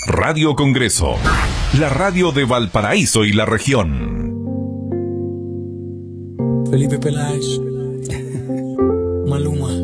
Radio Congreso, la radio de Valparaíso y la región. Felipe Peláez, Maluma.